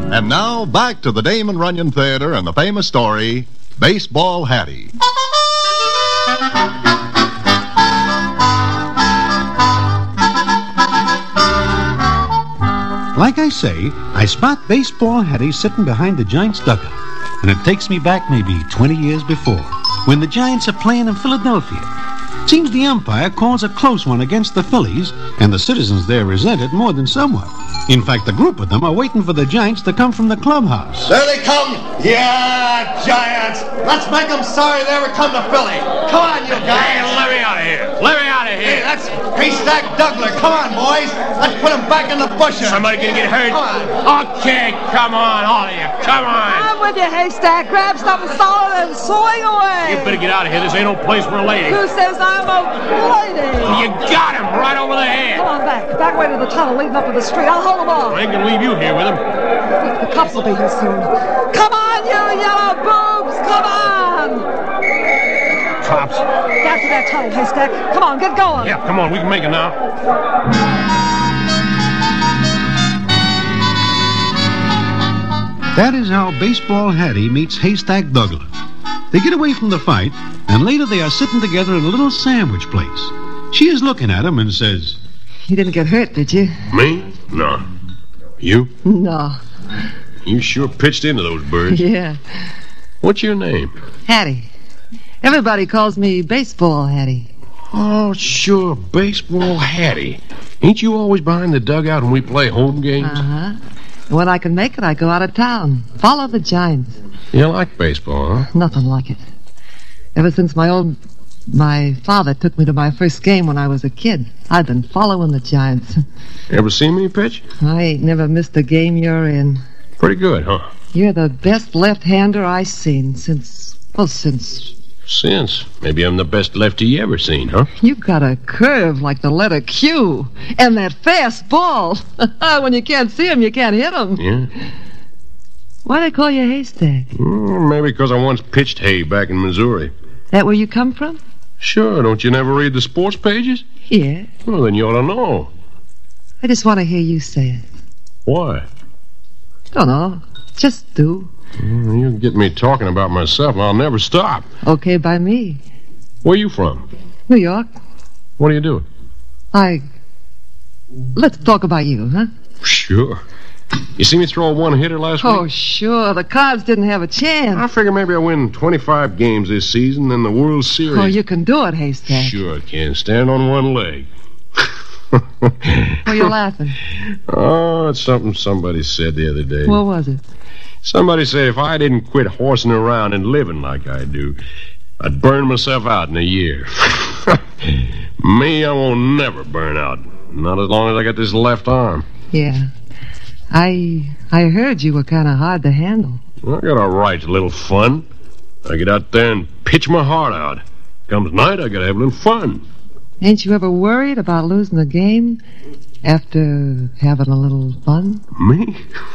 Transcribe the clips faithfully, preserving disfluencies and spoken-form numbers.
And now, back to the Damon Runyon Theater and the famous story, Baseball Hattie. Like I say, I spot Baseball Hattie sitting behind the Giants' dugout. And it takes me back maybe twenty years before, when the Giants are playing in Philadelphia. Seems the umpire calls a close one against the Phillies, and the citizens there resent it more than somewhat. In fact, a group of them are waiting for the Giants to come from the clubhouse. There they come! Yeah, Giants! Let's make them sorry they ever come to Philly. Come on, you guys! Hey, let me out of here! Let me out of here! Hey, that's Haystack Douglas. Come on, boys. Let's put him back in the bushes. Somebody gonna get hurt? Come on. Okay, come on, all of you. Come on. I'm with you, Haystack. Grab something solid and swing away. You better get out of here. This ain't no place for a lady. Who says I'm a lady? You got him right over the head. Come on back. Back way to the tunnel leading up to the street. I'll hold them off. I ain't gonna leave you here with him. The cops will be here soon. Come on, you yellow boobs! Come on! Cops. Back to that tunnel, Haystack. Come on, get going. Yeah, come on. We can make it now. That is how Baseball Hattie meets Haystack Douglas. They get away from the fight, and later they are sitting together in a little sandwich place. She is looking at him and says, You didn't get hurt, did you? Me? No. You? No. You sure pitched into those birds. Yeah. What's your name? Hattie. Everybody calls me Baseball Hattie. Oh, sure, Baseball Hattie. Ain't you always behind the dugout when we play home games? Uh-huh. When I can make it, I go out of town. Follow the Giants. You like baseball, huh? Nothing like it. Ever since my old... My father took me to my first game when I was a kid. I've been following the Giants. Ever seen me pitch? I ain't never missed a game you're in. Pretty good, huh? You're the best left-hander I've seen since... Well, since... Since. Maybe I'm the best lefty you ever seen, huh? You got a curve like the letter Q. And that fast ball. When you can't see him, you can't hit him. Yeah? Why they call you Haystack? Mm, maybe because I once pitched hay back in Missouri. That where you come from? Sure, don't you never read the sports pages? Yeah. Well, then you ought to know. I just want to hear you say it. Why? Don't know. Just do. Mm, you get me talking about myself, and I'll never stop. Okay by me. Where you from? New York. What are you doing? I... Let's talk about you, huh? Sure. You see me throw a one-hitter last Oh, week? sure. The Cards didn't have a chance. I figure maybe I win twenty-five games this season in the World Series. Oh, you can do it, Haystack. Sure I can. Stand on one leg. Oh, you're laughing. Oh, it's something somebody said the other day. What was it? Somebody said if I didn't quit horsing around and living like I do, I'd burn myself out in a year. Me, I won't never burn out. Not as long as I got this left arm. Yeah. I I heard you were kind of hard to handle. I got a right to a little fun. I get out there and pitch my heart out. Comes night, I gotta have a little fun. Ain't you ever worried about losing a game after having a little fun? Me?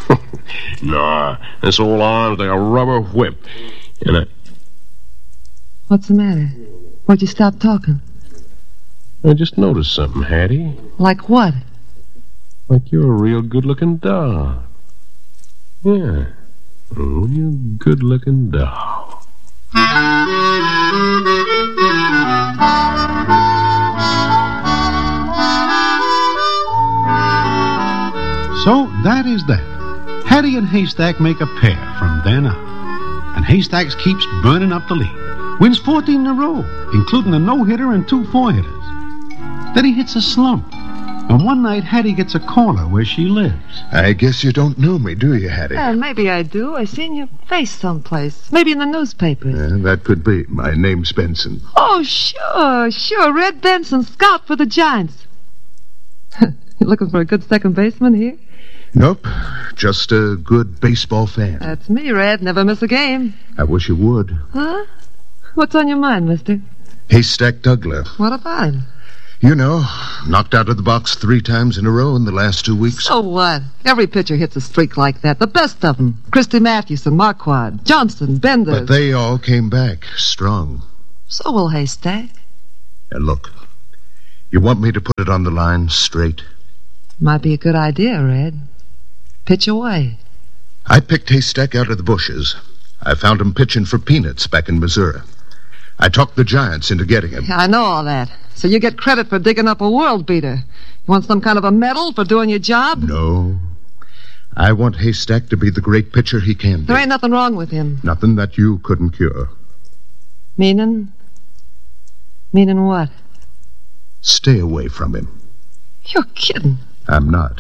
Nah, this old arm's like a rubber whip. And I... What's the matter? Why'd you stop talking? I just noticed something, Hattie. Like what? Like you're a real good-looking doll. Yeah, a real good-looking doll. So that is that. Hattie and Haystack make a pair from then on. And Haystack keeps burning up the lead. Wins fourteen in a row, including a no-hitter and two four-hitters. Then he hits a slump. And one night, Hattie gets a corner where she lives. I guess you don't know me, do you, Hattie? Uh, maybe I do. I seen your face someplace. Maybe in the newspapers. Uh, that could be. My name's Benson. Oh, sure, sure. Red Benson, scout for the Giants. You looking for a good second baseman here? Nope. Just a good baseball fan. That's me, Red. Never miss a game. I wish you would. Huh? What's on your mind, mister? Haystack Douglas. What about him? You know, knocked out of the box three times in a row in the last two weeks. So what? Every pitcher hits a streak like that. The best of them. Christy Mathewson, Marquardt, Johnson, Bender. But they all came back strong. So will Haystack. Now look, you want me to put it on the line straight? Might be a good idea, Red. Pitch away. I picked Haystack out of the bushes. I found him pitching for peanuts back in Missouri. I talked the Giants into getting him. Yeah, I know all that. So you get credit for digging up a world beater. You want some kind of a medal for doing your job? No. I want Haystack to be the great pitcher he can be. There ain't nothing wrong with him. Nothing that you couldn't cure. Meaning? Meaning what? Stay away from him. You're kidding. I'm not.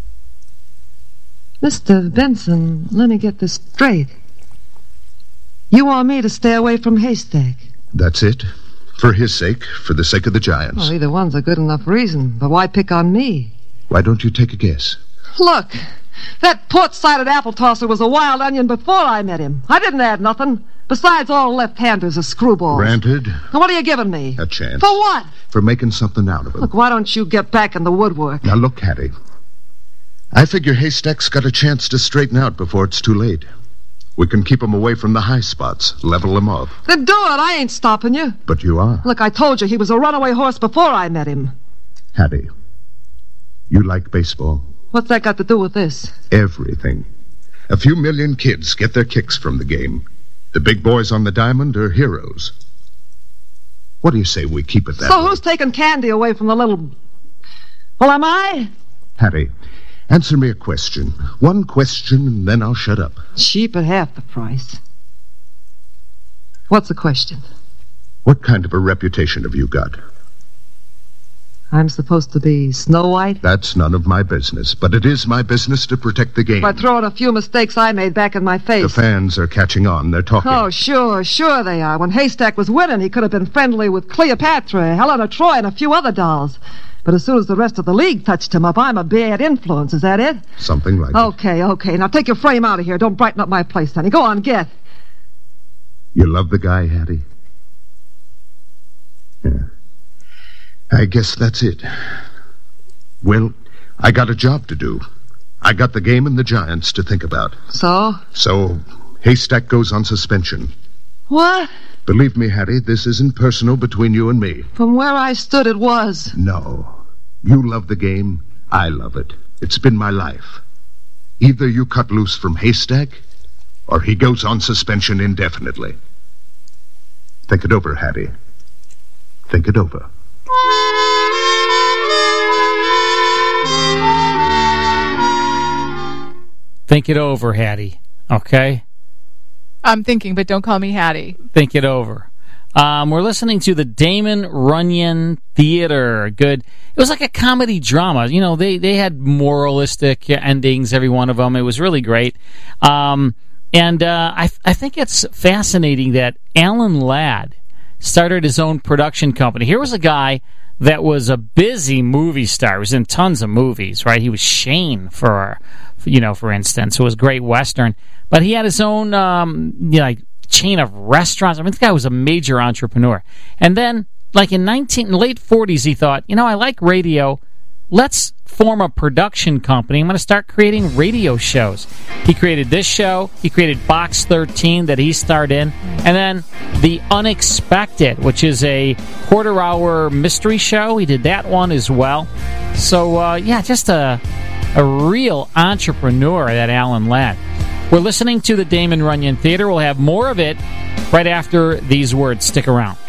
Mister Benson, let me get this straight. You want me to stay away from Haystack? That's it. For his sake, for the sake of the Giants. Well, either one's a good enough reason. But why pick on me? Why don't you take a guess? Look, that port-sided apple tosser was a wild onion before I met him. I didn't add nothing. Besides, all left-handers are screwballs. Granted. Now, what are you giving me? A chance. For what? For making something out of him. Look, why don't you get back in the woodwork? Now, look, Hattie. I figure Haystack's got a chance to straighten out before it's too late. We can keep him away from the high spots, level him off. Then do it. I ain't stopping you. But you are. Look, I told you he was a runaway horse before I met him. Hattie, you like baseball? What's that got to do with this? Everything. A few million kids get their kicks from the game. The big boys on the diamond are heroes. What do you say we keep it that So way? who's taking candy away from the little... Well, am I? Hattie, answer me a question. One question, and then I'll shut up. Cheap at half the price. What's the question? What kind of a reputation have you got? I'm supposed to be Snow White? That's none of my business, but it is my business to protect the game. By throwing a few mistakes I made back in my face. The fans are catching on. They're talking. Oh, sure, sure they are. When Haystack was winning, he could have been friendly with Cleopatra, Helen of Troy, and a few other dolls. But as soon as the rest of the league touched him up, I'm a bad influence. Is that it? Something like Okay, okay. Now take your frame out of here. Don't brighten up my place, honey. Go on, get. it. You love the guy, Hattie? Yeah. I guess that's it. Well, I got a job to do. I got the game and the Giants to think about. So? So, Haystack goes on suspension. What? Believe me, Hattie, this isn't personal between you and me. From where I stood, it was. No. You love the game. I love it. It's been my life. Either you cut loose from Haystack, or he goes on suspension indefinitely. Think it over, Hattie. Think it over. Think it over, Hattie. Okay? I'm thinking, but don't call me Hattie. Think it over. Um, we're listening to the Damon Runyon Theater. Good. It was like a comedy drama. You know, they, they had moralistic endings, every one of them. It was really great. Um, and uh, I, I think it's fascinating that Alan Ladd started his own production company. Here was a guy that was a busy movie star. He was in tons of movies, right? He was Shane, for, you know, for instance. It was Great Western. But he had his own, um, you know, like, chain of restaurants. I mean, this guy was a major entrepreneur. And then, like in nineteen late forties, he thought, you know, I like radio. Let's form a production company. I'm going to start creating radio shows. He created this show. He created Box thirteen that he starred in. And then The Unexpected, which is a quarter-hour mystery show. He did that one as well. So, uh, yeah, just a, a real entrepreneur, that Alan Ladd. We're listening to the Damon Runyon Theater. We'll have more of it right after these words. Stick around.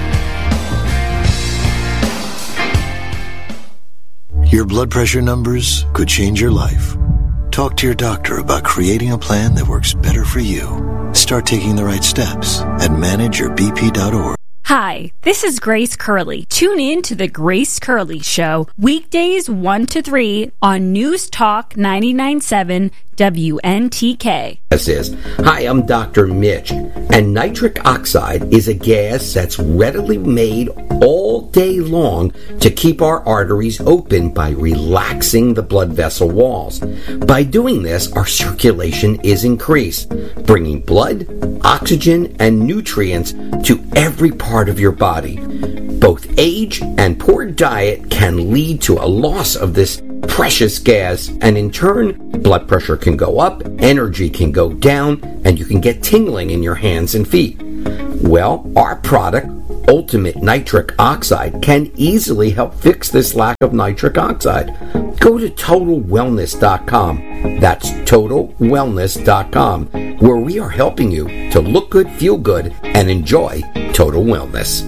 Your blood pressure numbers could change your life. Talk to your doctor about creating a plan that works better for you. Start taking the right steps at manage your b p dot org. Hi, this is Grace Curley. Tune in to The Grace Curley Show, weekdays one to three on News Talk ninety-nine point seven W N T K. This is. Hi, I'm Doctor Mitch, and nitric oxide is a gas that's readily made all day long to keep our arteries open by relaxing the blood vessel walls. By doing this, our circulation is increased, bringing blood, oxygen, and nutrients to every part of your body. Both age and poor diet can lead to a loss of this precious gas, and in turn, blood pressure can go up, energy can go down, and you can get tingling in your hands and feet. Well, our product, Ultimate Nitric Oxide can easily help fix this lack of nitric oxide. Go to total wellness dot com. That's total wellness dot com, where we are helping you to look good, feel good, and enjoy total wellness.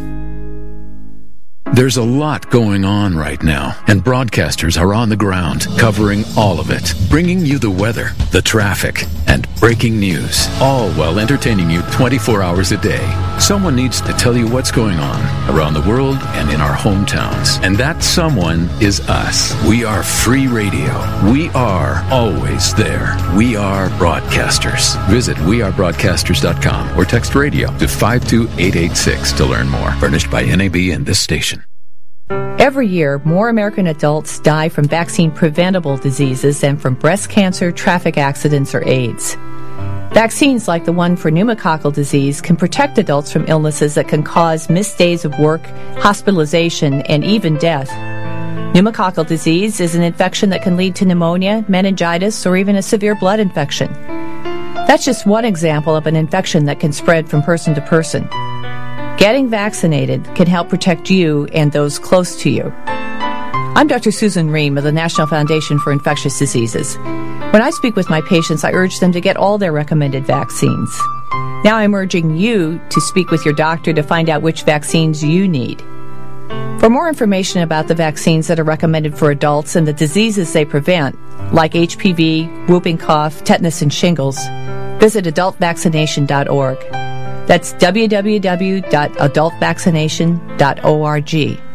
There's a lot going on right now, and broadcasters are on the ground, covering all of it, bringing you the weather, the traffic, and breaking news, all while entertaining you twenty-four hours a day. Someone needs to tell you what's going on around the world and in our hometowns, and that someone is us. We are free radio. We are always there. We are broadcasters. Visit we are broadcasters dot com or text radio to five two eight eight six to learn more. Furnished by N A B and this station. Every year, more American adults die from vaccine-preventable diseases than from breast cancer, traffic accidents, or AIDS. Vaccines like the one for pneumococcal disease can protect adults from illnesses that can cause missed days of work, hospitalization, and even death. Pneumococcal disease is an infection that can lead to pneumonia, meningitis, or even a severe blood infection. That's just one example of an infection that can spread from person to person. Getting vaccinated can help protect you and those close to you. I'm Doctor Susan Ream of the National Foundation for Infectious Diseases. When I speak with my patients, I urge them to get all their recommended vaccines. Now I'm urging you to speak with your doctor to find out which vaccines you need. For more information about the vaccines that are recommended for adults and the diseases they prevent, like H P V, whooping cough, tetanus, and shingles, visit adult vaccination dot org. That's w w w dot adult vaccination dot org.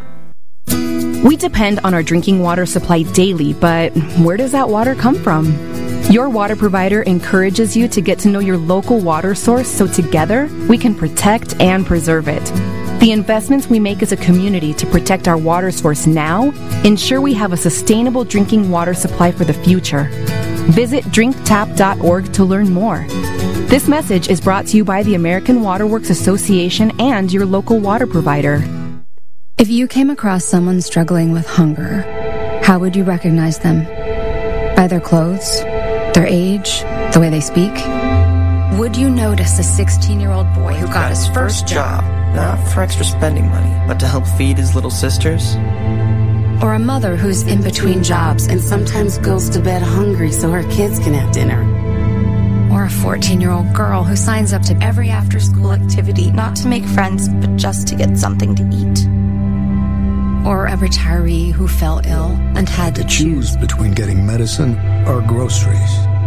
We depend on our drinking water supply daily, but where does that water come from? Your water provider encourages you to get to know your local water source so together we can protect and preserve it. The investments we make as a community to protect our water source now ensure we have a sustainable drinking water supply for the future. Visit drink tap dot org to learn more. This message is brought to you by the American Water Works Association and your local water provider. If you came across someone struggling with hunger, how would you recognize them? By their clothes? Their age? The way they speak? Would you notice a sixteen-year-old boy who got his first job? Not for extra spending money, but to help feed his little sisters? Or a mother who's in between jobs and sometimes goes to bed hungry so her kids can have dinner? Or a fourteen-year-old girl who signs up to every after-school activity not to make friends, but just to get something to eat? Or a retiree who fell ill and had to choose between getting medicine or groceries.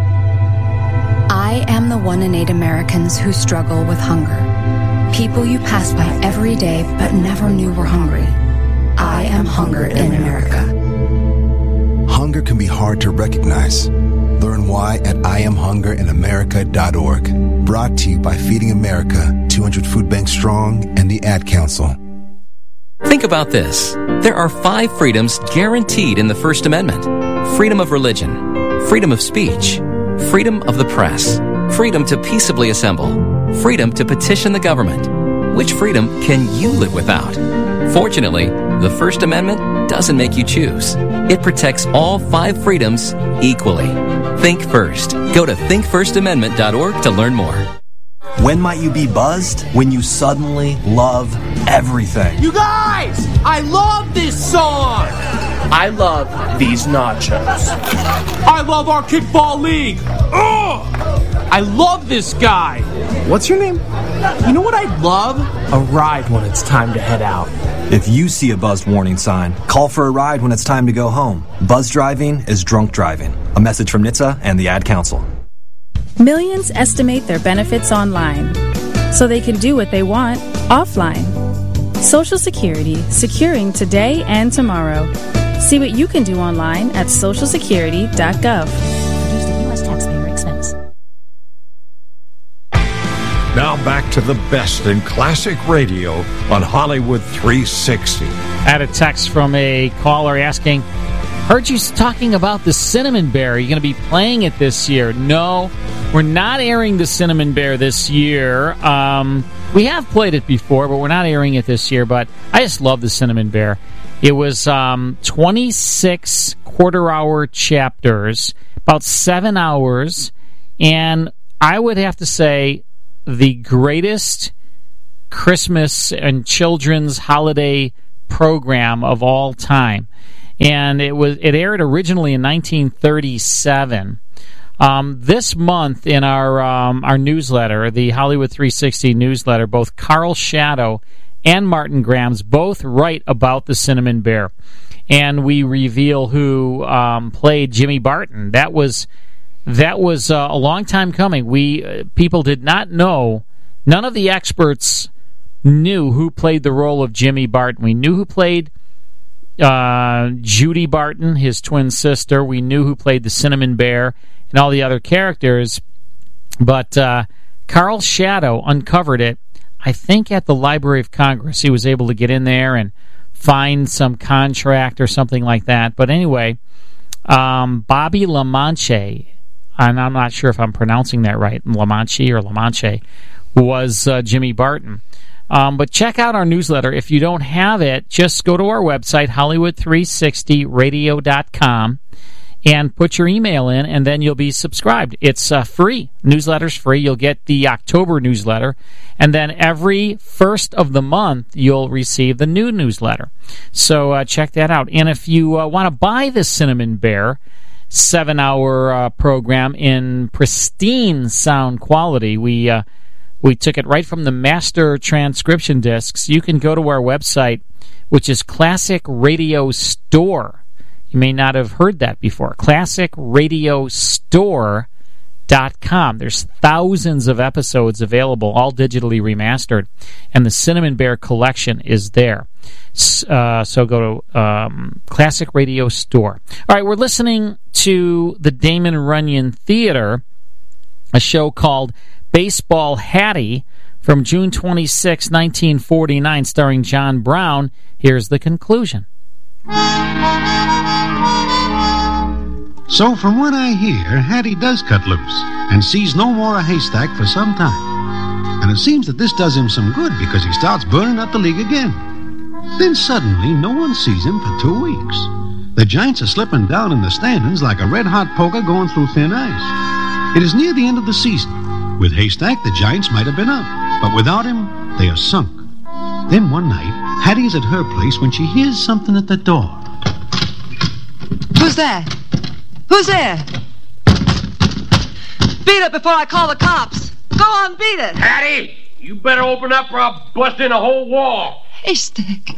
I am the one in eight Americans who struggle with hunger. People you pass by every day but never knew were hungry. I am hunger in America. Hunger can be hard to recognize. Learn why at I am hunger in America dot org. Brought to you by Feeding America, two hundred Food Banks Strong, and the Ad Council. Think about this. There are five freedoms guaranteed in the First Amendment. Freedom of religion, freedom of speech, freedom of the press, freedom to peaceably assemble, freedom to petition the government. Which freedom can you live without? Fortunately, the First Amendment doesn't make you choose. It protects all five freedoms equally. Think first. Go to think first amendment dot org to learn more. When might you be buzzed? When you suddenly love everything. You guys! I love this song! I love these nachos. I love our kickball league. Ugh! I love this guy. What's your name? You know what I'd love? A ride when it's time to head out. If you see a buzzed warning sign, call for a ride when it's time to go home. Buzz driving is drunk driving. A message from N H T S A and the Ad Council. Millions estimate their benefits online, so they can do what they want offline. Social Security, securing today and tomorrow. See what you can do online at social security dot gov. Produced at U S taxpayer expense. Now back to the best in classic radio on Hollywood three sixty. I had a text from a caller asking, heard you talking about the Cinnamon Bear. Are you going to be playing it this year? No, we're not airing the Cinnamon Bear this year. Um, we have played it before, but we're not airing it this year. But I just love the Cinnamon Bear. It was um, twenty-six quarter-hour chapters, about seven hours, and I would have to say the greatest Christmas and children's holiday program of all time. And it was it aired originally in nineteen thirty-seven. Um, this month in our um, our newsletter, the Hollywood three sixty newsletter, both Carl Shadow and Martin Grams both write about the Cinnamon Bear. And we reveal who um, played Jimmy Barton. That was that was uh, a long time coming. We uh, people did not know. None of the experts knew who played the role of Jimmy Barton. We knew who played uh, Judy Barton, his twin sister. We knew who played the Cinnamon Bear and all the other characters. But uh, Carl Shadow uncovered it, I think, at the Library of Congress. He was able to get in there and find some contract or something like that. But anyway, um, Bobby LaManche, and I'm not sure if I'm pronouncing that right, LaManche or LaManche, was uh, Jimmy Barton. Um, but check out our newsletter. If you don't have it, just go to our website, Hollywood three sixty radio dot com, and put your email in, and then you'll be subscribed. It's uh, free. Newsletter's free. You'll get the October newsletter, and then every first of the month, you'll receive the new newsletter. So uh, check that out. And if you uh, want to buy the Cinnamon Bear seven-hour uh, program in pristine sound quality, we uh, we took it right from the master transcription discs. You can go to our website, which is Classic Radio Store. You may not have heard that before. Classic Radio Store dot com. There's thousands of episodes available, all digitally remastered, and the Cinnamon Bear collection is there. Uh, so go to um, Classic Radio Store. All right, we're listening to the Damon Runyon Theater, a show called Baseball Hattie from June twenty-sixth, nineteen forty-nine, starring John Brown. Here's the conclusion. So, from what I hear, Hattie does cut loose and sees no more a haystack for some time. And it seems that this does him some good because he starts burning up the league again. Then suddenly, no one sees him for two weeks. The Giants are slipping down in the standings like a red-hot poker going through thin ice. It is near the end of the season. With Haystack, the Giants might have been up, but without him, they are sunk. Then one night, Hattie is at her place when she hears something at the door. Who's there? Who's there? Beat it before I call the cops. Go on, beat it. Hattie, you better open up or I'll bust in a whole wall. Haystack.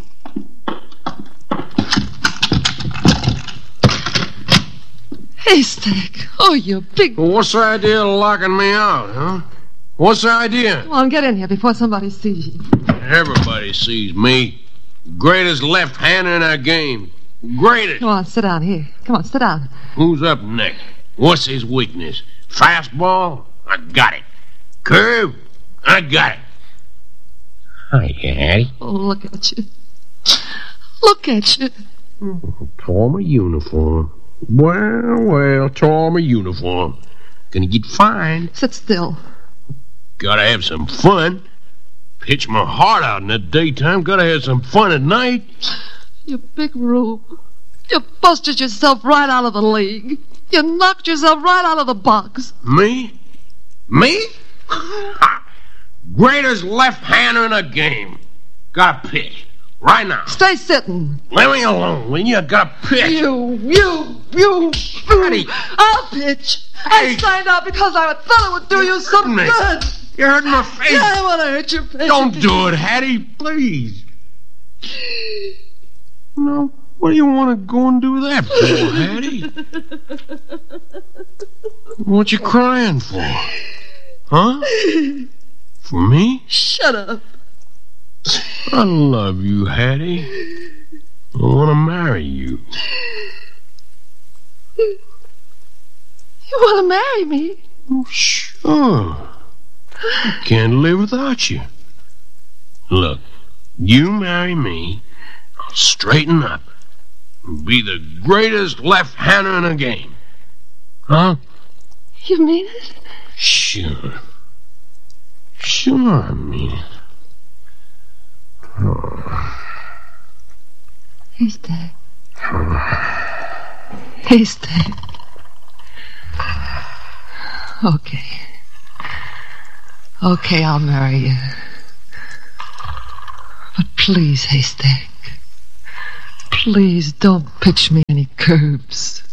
Haystack. Oh, you big... Well, what's the idea of locking me out, huh? What's the idea? Come on, get in here before somebody sees you. Everybody sees me. Greatest left-hander in our game. Greatest. Come on, sit down here. Come on, sit down. Who's up next? What's his weakness? Fastball? I got it. Curve? I got it. Hi, Hattie. Oh, look at you. Look at you. Oh, tore my uniform. Well, well, tore my uniform. Gonna get fined. Sit still. Gotta have some fun. Pitch my heart out in the daytime. Gotta have some fun at night. You big rube. You busted yourself right out of the league. You knocked yourself right out of the box. Me? Me? Ha! Greatest left-hander in the game. Gotta pitch. Right now. Stay sitting. Let me alone, will you? I gotta pitch. You, you, you. Hattie. I'll pitch. Hey. I signed out because I thought it would do you some me. good. You hurt my face. Yeah, I want to hurt your face. Don't do it, Hattie, please. No, what do you want to go and do that for, Hattie? What you crying for? Huh? For me? Shut up. I love you, Hattie. I want to marry you. You want to marry me? Oh, sure. I can't live without you. Look, you marry me, I'll straighten up and be the greatest left-hander in the game. Huh? You mean it? Sure. Sure, I mean it. Oh. Haystack. Haystack. Okay. Okay, I'll marry you. Please, Haystack. Please don't pitch me any curves.